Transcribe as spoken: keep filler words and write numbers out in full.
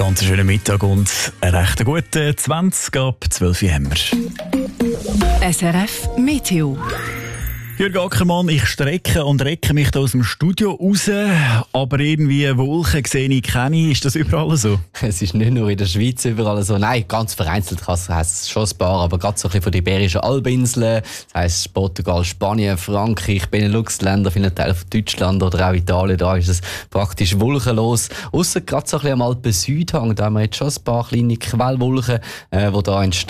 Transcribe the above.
Ganz schönen Mittag und einen recht guten zwanzig ab zwölf Uhr haben wir. S R F Meteo. Jürgen Ackermann, ich strecke und recke mich da aus dem Studio raus, aber irgendwie Wolken sehe ich keine. Ist das überall so? Es ist nicht nur in der Schweiz überall so. Nein, ganz vereinzelt heisst es schon ein paar, aber gerade so ein bisschen von den Iberischen Halbinseln, das heisst Portugal, Spanien, Frankreich, Benelux-Länder, viele Teile von Deutschland oder auch Italien, da ist es praktisch wolkenlos. Ausser gerade so ein bisschen am Alpen Südhang, da haben wir jetzt schon ein paar kleine Quellwolken, äh, die da entstehen.